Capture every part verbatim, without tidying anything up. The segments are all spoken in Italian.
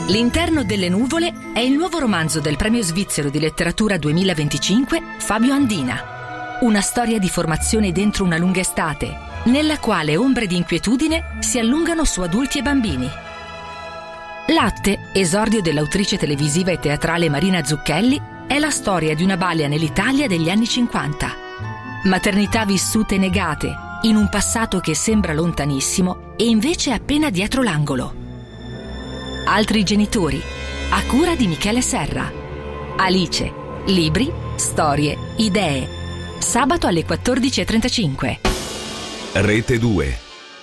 L'interno delle nuvole è il nuovo romanzo del premio svizzero di letteratura duemilaventicinque Fabio Andina. Una storia di formazione dentro una lunga estate, nella quale ombre di inquietudine si allungano su adulti e bambini. Latte, esordio dell'autrice televisiva e teatrale Marina Zucchelli, è la storia di una balia nell'Italia degli anni cinquanta. Maternità vissute negate, in un passato che sembra lontanissimo e invece è appena dietro l'angolo. Altri genitori, a cura di Michele Serra. Alice, libri, storie, idee. Sabato alle quattordici e trentacinque. Rete due.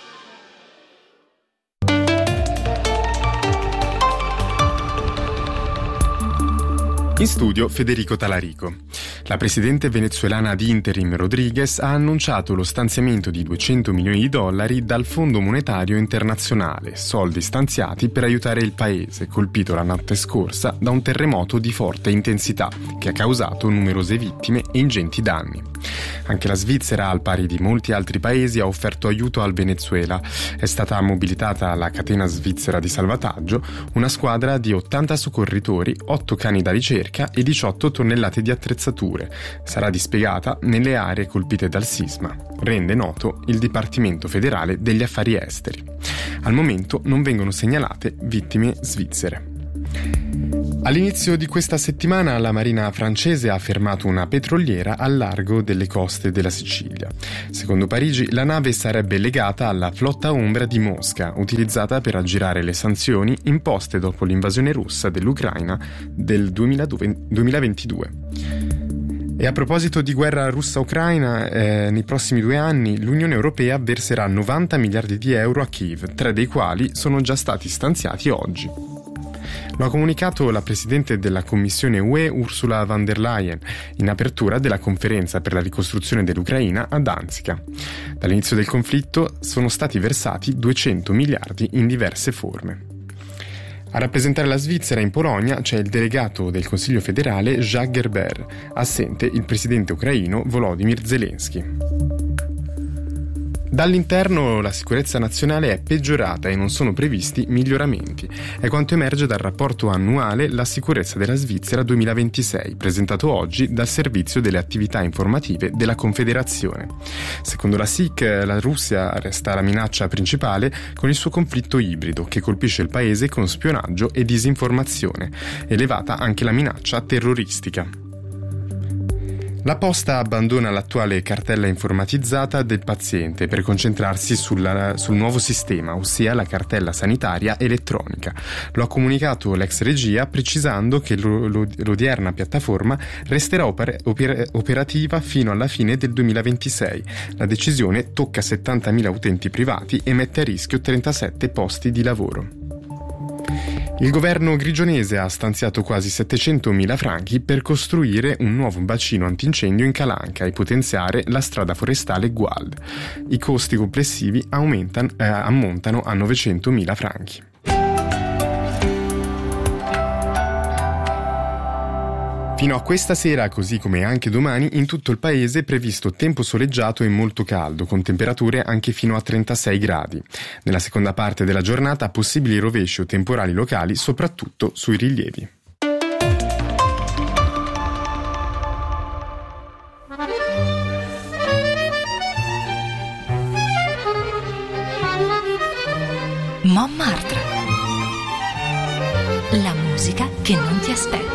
In studio Federico Talarico. La presidente venezuelana di interim Rodriguez ha annunciato lo stanziamento di duecento milioni di dollari dal Fondo Monetario Internazionale, soldi stanziati per aiutare il paese, colpito la notte scorsa da un terremoto di forte intensità che ha causato numerose vittime e ingenti danni. Anche la Svizzera, al pari di molti altri paesi, ha offerto aiuto al Venezuela. È stata mobilitata la catena svizzera di salvataggio, una squadra di ottanta soccorritori, otto cani da ricerca e diciotto tonnellate di attrezzature. Sarà dispiegata nelle aree colpite dal sisma, rende noto il Dipartimento federale degli affari esteri. Al momento non vengono segnalate vittime svizzere. All'inizio di questa settimana la Marina francese ha fermato una petroliera al largo delle coste della Sicilia. Secondo Parigi, la nave sarebbe legata alla flotta ombra di Mosca, utilizzata per aggirare le sanzioni imposte dopo l'invasione russa dell'Ucraina del duemilaventidue. E a proposito di guerra russa-ucraina, eh, nei prossimi due anni l'Unione Europea verserà novanta miliardi di euro a Kiev, tre dei quali sono già stati stanziati oggi. Lo ha comunicato la presidente della Commissione U E Ursula von der Leyen in apertura della conferenza per la ricostruzione dell'Ucraina a Danzica. Dall'inizio del conflitto sono stati versati duecento miliardi in diverse forme. A rappresentare la Svizzera in Polonia c'è il delegato del Consiglio federale Jacques Gerber, assente il presidente ucraino Volodymyr Zelensky. Dall'interno la sicurezza nazionale è peggiorata e non sono previsti miglioramenti. È quanto emerge dal rapporto annuale La sicurezza della Svizzera duemilaventisei, presentato oggi dal Servizio delle attività informative della Confederazione. Secondo la S I C, la Russia resta la minaccia principale con il suo conflitto ibrido che colpisce il paese con spionaggio e disinformazione. Elevata anche la minaccia terroristica. La Posta abbandona l'attuale cartella informatizzata del paziente per concentrarsi sulla, sul nuovo sistema, ossia la cartella sanitaria elettronica. Lo ha comunicato l'ex regia, precisando che lo, lo, l'odierna piattaforma resterà oper, oper, operativa fino alla fine del duemilaventisei. La decisione tocca settantamila utenti privati e mette a rischio trentasette posti di lavoro. Il governo grigionese ha stanziato quasi settecentomila franchi per costruire un nuovo bacino antincendio in Calanca e potenziare la strada forestale Guald. I costi complessivi aumentano, eh, ammontano a novecentomila franchi. Fino a questa sera, così come anche domani, in tutto il paese è previsto tempo soleggiato e molto caldo, con temperature anche fino a trentasei gradi. Nella seconda parte della giornata possibili rovesci o temporali locali, soprattutto sui rilievi. Montmartre. La musica che non ti aspetti.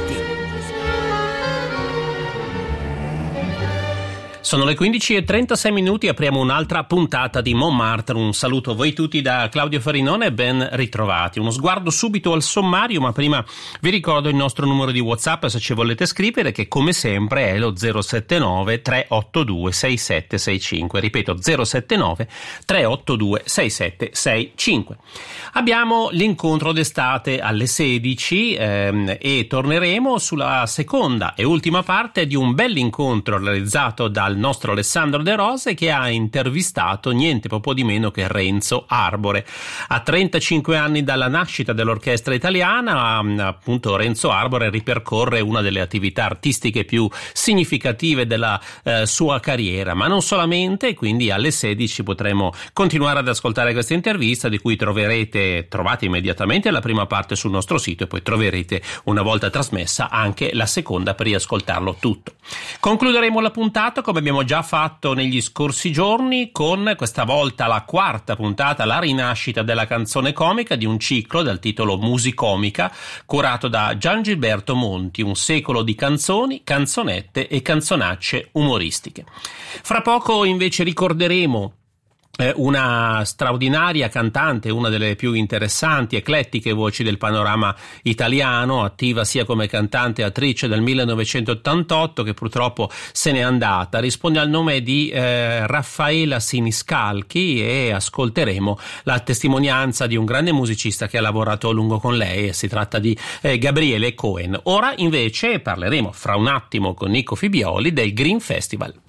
Sono le quindici e trentasei minuti, apriamo un'altra puntata di Montmartre. Un saluto a voi tutti da Claudio Farinone e ben ritrovati. Uno sguardo subito al sommario, ma prima vi ricordo il nostro numero di WhatsApp se ci volete scrivere, che come sempre è lo zero sette nove tre otto due sei sette sei cinque. Ripeto, zero sette nove tre otto due sei sette sei cinque. Abbiamo l'incontro d'estate alle sedici ehm, e torneremo sulla seconda e ultima parte di un bell'incontro realizzato dal dal nostro Alessandro De Rose, che ha intervistato niente po' di meno che Renzo Arbore. A trentacinque anni dalla nascita dell'orchestra italiana, appunto Renzo Arbore ripercorre una delle attività artistiche più significative della eh, sua carriera, ma non solamente. Quindi alle sedici potremo continuare ad ascoltare questa intervista, di cui troverete trovate immediatamente la prima parte sul nostro sito, e poi troverete, una volta trasmessa, anche la seconda per riascoltarlo tutto. Concluderemo la puntata, come abbiamo già fatto negli scorsi giorni, con questa volta la quarta puntata, la rinascita della canzone comica, di un ciclo dal titolo Musicomica, curato da Gian Gilberto Monti, un secolo di canzoni, canzonette e canzonacce umoristiche. Fra poco invece ricorderemo una straordinaria cantante, una delle più interessanti, eclettiche voci del panorama italiano, attiva sia come cantante e attrice dal millenovecentottantotto, che purtroppo se n'è andata. Risponde al nome di eh, Raffaela Siniscalchi, e ascolteremo la testimonianza di un grande musicista che ha lavorato a lungo con lei, e si tratta di eh, Gabriele Cohen. Ora invece parleremo fra un attimo con Nico Fibioli del Green Festival.